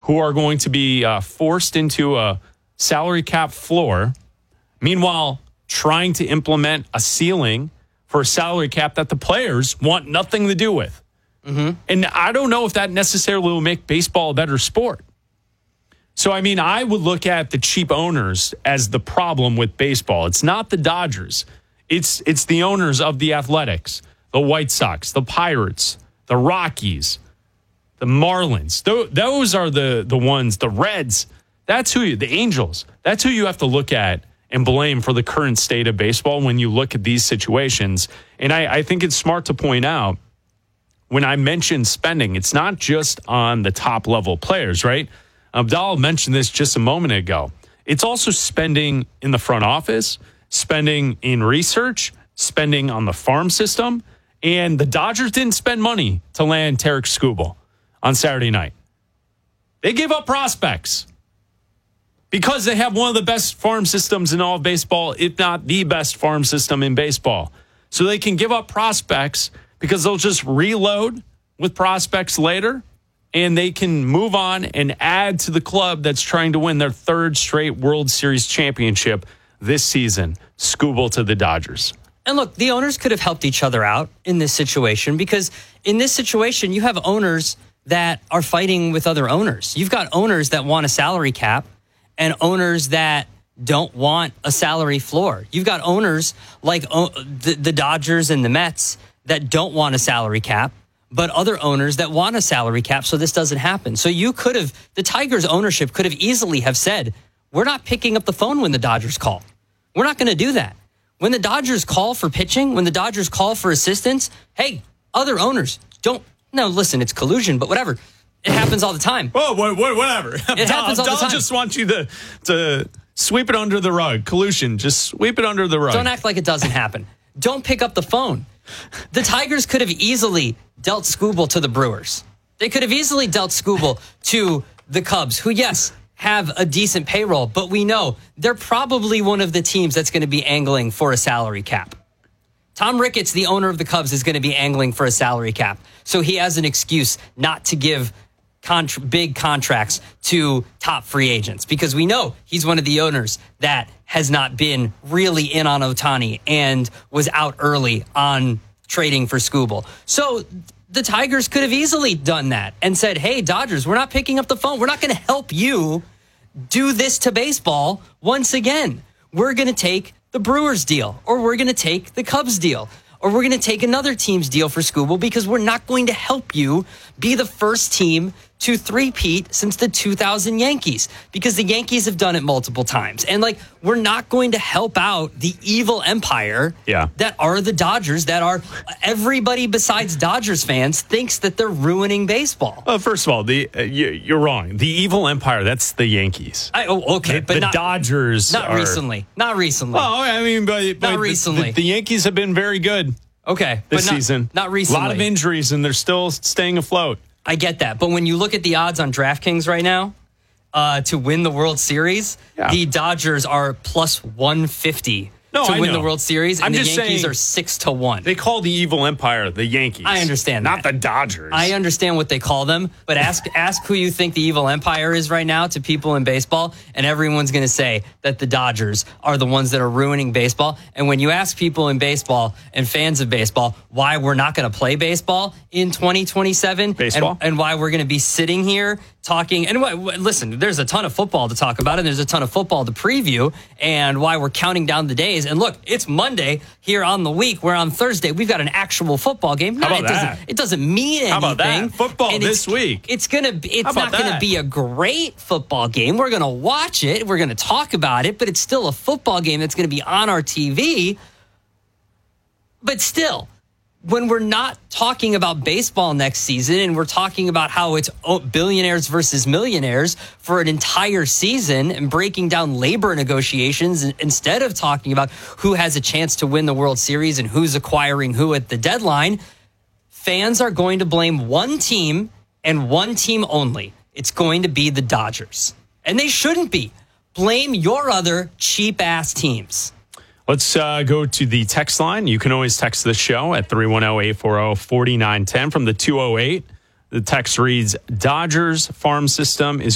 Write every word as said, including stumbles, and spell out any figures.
who are going to be uh, forced into a salary cap floor. Meanwhile, trying to implement a ceiling for a salary cap that the players want nothing to do with. Mm-hmm. And I don't know if that necessarily will make baseball a better sport. So, I mean, I would look at the cheap owners as the problem with baseball. It's not the Dodgers. It's it's the owners of the Athletics, the White Sox, the Pirates, the Rockies, the Marlins. Th- those are the, the ones, the Reds. That's who you, the Angels. That's who you have to look at and blame for the current state of baseball when you look at these situations. And I, I think it's smart to point out, when I mention spending, it's not just on the top level players, right? Abdal mentioned this just a moment ago. It's also spending in the front office, spending in research, spending on the farm system. And the Dodgers didn't spend money to land Tarik Skubal on Saturday night. They gave up prospects because they have one of the best farm systems in all of baseball, if not the best farm system in baseball. So they can give up prospects because they'll just reload with prospects later, and they can move on and add to the club that's trying to win their third straight World Series championship this season. Skubal to the Dodgers. And look, the owners could have helped each other out in this situation, because in this situation, you have owners that are fighting with other owners. You've got owners that want a salary cap and owners that don't want a salary floor. You've got owners like uh, the, the Dodgers and the Mets that don't want a salary cap, but other owners that want a salary cap, so this doesn't happen. So you could have, the Tigers ownership could have easily have said, we're not picking up the phone when the Dodgers call. We're not going to do that. When the Dodgers call for pitching, when the Dodgers call for assistance, hey, other owners, don't, no, listen, it's collusion, but whatever. It happens all the time. Oh, whatever. It happens all the time. I'll just want you to, to sweep it under the rug. Collusion, just sweep it under the rug. Don't act like it doesn't happen. Don't pick up the phone. The Tigers could have easily dealt Skubal to the Brewers. They could have easily dealt Skubal to the Cubs, who, yes, have a decent payroll, but we know they're probably one of the teams that's going to be angling for a salary cap. Tom Ricketts, the owner of the Cubs, is going to be angling for a salary cap. So he has an excuse not to give contra- big contracts to top free agents, because we know he's one of the owners that has not been really in on Ohtani and was out early on trading for Skubal. So the Tigers could have easily done that and said, hey, Dodgers, we're not picking up the phone. We're not going to help you do this to baseball once again. We're going to take the Brewers deal, or we're going to take the Cubs deal, or we're going to take another team's deal for Skubal, because we're not going to help you be the first team to three-peat since the two thousand Yankees, because the Yankees have done it multiple times. And, like, we're not going to help out the evil empire yeah. that are the Dodgers, that are everybody besides Dodgers fans thinks that they're ruining baseball. Well, first of all, the uh, you, you're wrong. The evil empire, that's the Yankees. I, oh, okay, the, but the not, Dodgers Not are, recently. Not recently. Well, I mean, but, but not recently. The, the Yankees have been very good okay, this but not, season. Not recently. A lot of injuries, and they're still staying afloat. I get that. But when you look at the odds on DraftKings right now uh, to win the World Series, yeah. the Dodgers are plus one fifty no, to I win know. the World Series, and I'm the just Yankees saying, are six to one. They call the evil empire the Yankees. I understand Not that. the Dodgers. I understand what they call them, but ask ask who you think the evil empire is right now to people in baseball, and everyone's going to say that the Dodgers are the ones that are ruining baseball. And when you ask people in baseball and fans of baseball why we're not going to play baseball in twenty twenty-seven, baseball? And, and why we're going to be sitting here talking, and w- w- listen, there's a ton of football to talk about, and there's a ton of football to preview, and why we're counting down the days. And look, it's Monday here on the week, where on Thursday we've got an actual football game. How about it that? Doesn't, it doesn't mean anything. How about that? Football and this week. It's gonna be. It's not that? gonna be a great football game. We're gonna watch it. We're gonna talk about it, but it's still a football game that's gonna be on our T V. But still, when we're not talking about baseball next season, and we're talking about how it's billionaires versus millionaires for an entire season, and breaking down labor negotiations instead of talking about who has a chance to win the World Series and who's acquiring who at the deadline, fans are going to blame one team and one team only. It's going to be the Dodgers. And they shouldn't be. Blame your other cheap-ass teams. Let's uh, go to the text line. You can always text the show at three one zero, eight four zero, four nine one zero from the two oh eight. The text reads, Dodgers farm system is